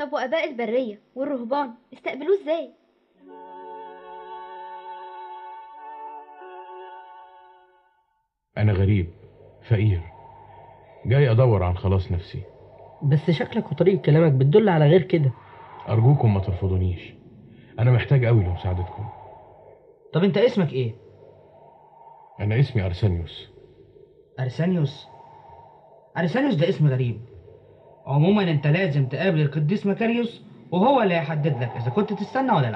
طب وآباء البرية والرهبان استقبلوه ازاي؟ أنا غريب، فقير، جاي أدور عن خلاص نفسي. بس شكلك وطريقة كلامك بتدل على غير كده. أرجوكم ما ترفضونيش، أنا محتاج أوي لمساعدتكم. طب انت اسمك ايه؟ أنا اسمي أرسانيوس. ارسانيوس. ارسانيوس ده اسم غريب. عموما انت لازم تقابل القديس مكاريوس، وهو اللي هيحدد لك اذا كنت تستنى ولا لا.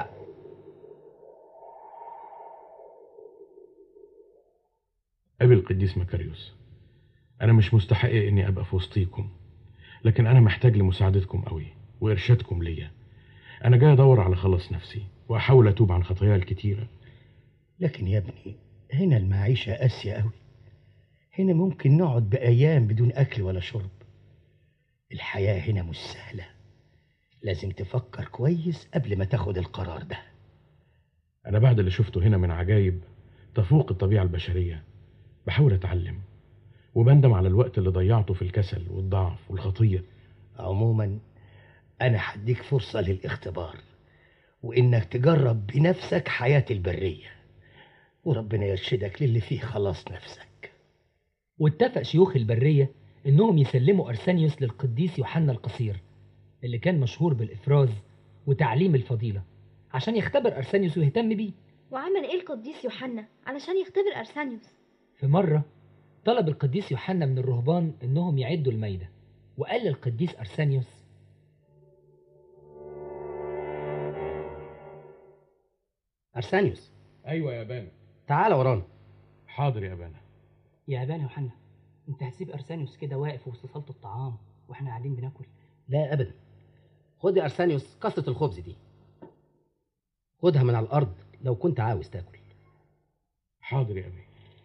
أبي القديس مكاريوس، أنا مش مستحق إني أبقى في وسطيكم، لكن أنا محتاج لمساعدتكم أوي وإرشادكم ليا. أنا جاي أدور على خلاص نفسي وأحاول أتوب عن خطاياي الكتيرة. لكن يا ابني، هنا المعيشة قاسية قوي. هنا ممكن نقعد بأيام بدون أكل ولا شرب. الحياة هنا مش سهلة. لازم تفكر كويس قبل ما تاخد القرار ده. أنا بعد اللي شفته هنا من عجايب تفوق الطبيعة البشرية بحاول أتعلم، وبندم على الوقت اللي ضيعته في الكسل والضعف والخطية. عموما أنا هديك فرصة للاختبار، وإنك تجرب بنفسك حياة البرية، وربنا يرشدك للي فيه خلاص نفسك. واتفق شيوخ البرية إنهم يسلموا أرسانيوس للقديس يوحنا القصير اللي كان مشهور بالإفراز وتعليم الفضيلة، عشان يختبر أرسانيوس ويهتم بيه. وعمل ايه القديس يوحنا علشان يختبر أرسانيوس؟ في مرة طلب القديس يوحنا من الرهبان إنهم يعدوا المايدة، وقال للقديس أرسانيوس: أرسانيوس، أيوة يا أبانا. تعال ورانا. حاضر يا أبانا. يا أبانا يوحنا، انت هتسيب ارسانيوس كده واقف وسط صالة الطعام واحنا قاعدين بناكل؟ لا أبدا. خد يا أرسانيوس قصة الخبز دي، خدها من على الأرض لو كنت عاوز تاكل. حاضر يا أبي.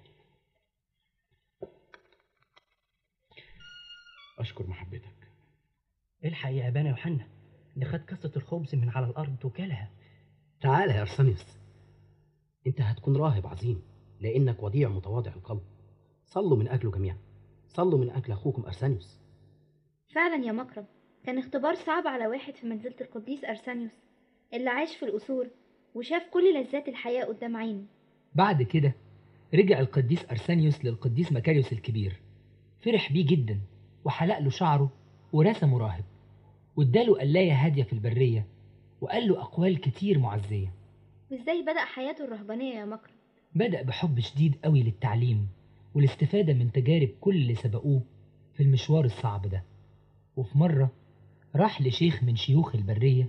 أشكر محبتك. الحق يا أبانا يوحنا، ده خد قصة الخبز من على الأرض وكلها. تعال يا أرسانيوس، أنت هتكون راهب عظيم لأنك وديع متواضع القلب. صلوا من أجله جميعا، صلوا من أجل أخوكم أرسانيوس. فعلا يا مكرم، كان اختبار صعب على واحد في منزلة القديس أرسانيوس اللي عاش في القصور وشاف كل لذات الحياة قدام عينه. بعد كده رجع القديس أرسانيوس للقديس مكاريوس الكبير، فرح بيه جدا وحلق له شعره ورسمه راهب، واداله قلاية هادية في البرية، وقال له أقوال كتير معزية. وازاي بدأ حياته الرهبانية يا مكرم؟ بدأ بحب شديد قوي للتعليم والاستفادة من تجارب كل اللي سبقوه في المشوار الصعب ده. وفي مرة راح لشيخ من شيوخ البرية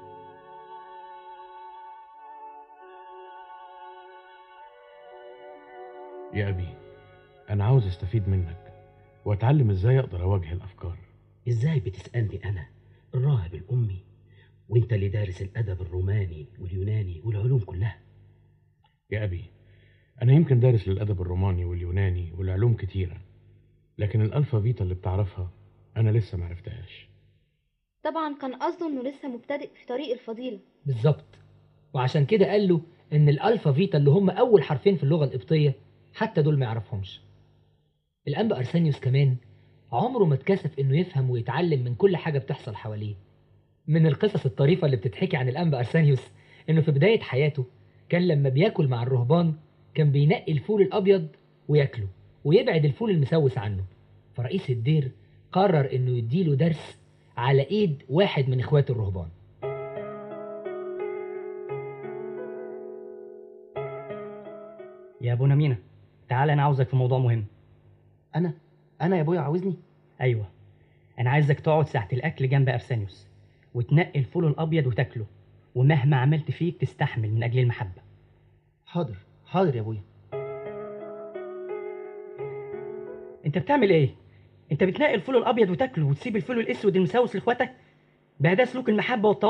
يا أبي، أنا عاوز أستفيد منك وأتعلم إزاي أقدر أواجه الأفكار. إزاي بتسألني أنا الراهب الأمي، وإنت اللي دارس الأدب الروماني واليوناني والعلوم كلها؟ يا أبي، أنا يمكن دارس للأدب الروماني واليوناني والعلوم كتيرة، لكن الألفا فيتا اللي بتعرفها أنا لسه معرفتهاش. طبعا كان قصده انه لسه مبتدئ في طريق الفضيلة. بالظبط، وعشان كده قال له إن الألفا فيتا اللي هم أول حرفين في اللغة القبطية حتى دول ما يعرفهمش. الأنبا أرسانيوس كمان عمره ما اتكسف إنه يفهم ويتعلم من كل حاجة بتحصل حواليه. من القصص الطريفة اللي بتتحكي عن الأنبا أرسانيوس إنه في بداية حياته كان لما بياكل مع الرهبان كان بينقي الفول الأبيض وياكله ويبعد الفول المسوس عنه، فرئيس الدير قرر إنه يديله درس على إيد واحد من إخوات الرهبان. يا أبونا مينا، تعال أنا عاوزك في موضوع مهم. أنا يا أبويا عاوزني؟ أيوة، أنا عايزك تقعد ساعة الأكل جنب أرسانيوس وتنقي الفول الأبيض وتاكله، ومهما عملت فيك تستحمل من أجل المحبة. حاضر حاضر يا أبويا. أنت بتعمل إيه؟ أنت بتنقي الفول الأبيض وتاكله وتسيب الفول الأسود المسوس لإخواتك؟ ده سلوك المحبة والتواضع